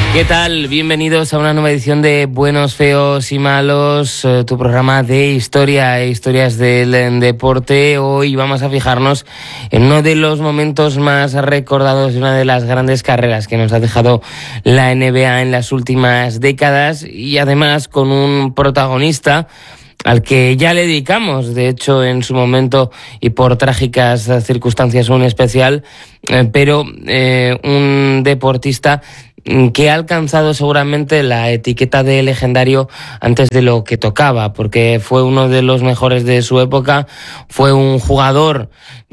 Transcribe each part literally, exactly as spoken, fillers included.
¿Qué tal? Bienvenidos a una nueva edición de Buenos, Feos y Malos, eh, tu programa de historia e historias del en deporte. Hoy vamos a fijarnos en uno de los momentos más recordados de una de las grandes carreras que nos ha dejado la N B A en las últimas décadas, y además con un protagonista al que ya le dedicamos, de hecho, en su momento y por trágicas circunstancias, un especial, eh, pero eh, un deportista que ha alcanzado seguramente la etiqueta de legendario antes de lo que tocaba, porque fue uno de los mejores de su época, fue un jugador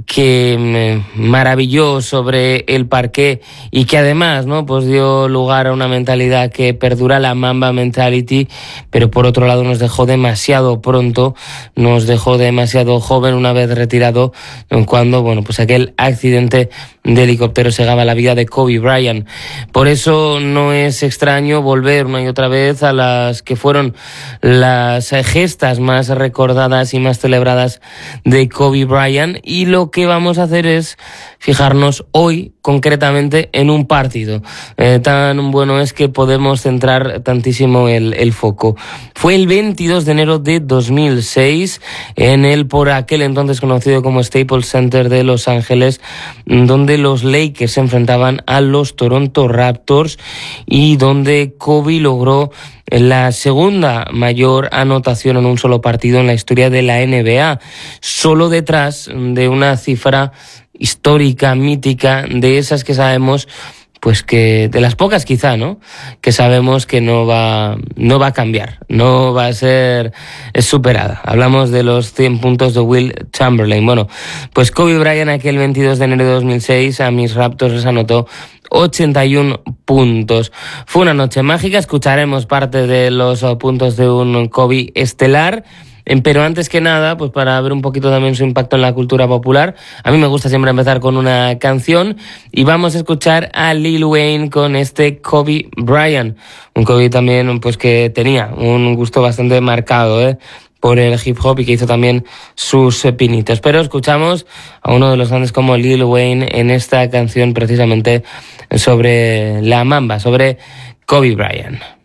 que maravilló sobre el parqué y que además, ¿no?, pues dio lugar a una mentalidad que perdura, la Mamba Mentality, pero por otro lado nos dejó demasiado pronto, nos dejó demasiado joven una vez retirado, cuando, bueno, pues aquel accidente de helicóptero segaba la vida de Kobe Bryant. Por eso no es extraño volver una y otra vez a las que fueron las gestas más recordadas y más celebradas de Kobe Bryant, y lo que vamos a hacer es fijarnos hoy concretamente en un partido. Eh, tan bueno es que podemos centrar tantísimo el, el foco. Fue el veintidós de enero de dos mil seis en el por aquel entonces conocido como Staples Center de Los Ángeles, donde los Lakers se enfrentaban a los Toronto Raptors y donde Kobe logró la segunda mayor anotación en un solo partido en la historia de la N B A, solo detrás de una cifra histórica, mítica, de esas que sabemos, pues que de las pocas quizá, ¿no?, que sabemos que no va no va a cambiar, no va a ser superada. Hablamos de los cien puntos de Will Chamberlain. Bueno, pues Kobe Bryant aquel veintidós de enero de dos mil seis a mis Raptors les anotó ochenta y uno puntos. Fue una noche mágica, escucharemos parte de los puntos de un Kobe estelar. Pero antes que nada, pues para ver un poquito también su impacto en la cultura popular, a mí me gusta siempre empezar con una canción, y vamos a escuchar a Lil Wayne con este Kobe Bryant. Un Kobe también, pues que tenía un gusto bastante marcado, ¿eh?, por el hip hop, y que hizo también sus pinitos. Pero escuchamos a uno de los grandes como Lil Wayne en esta canción precisamente sobre la Mamba, sobre Kobe Bryant.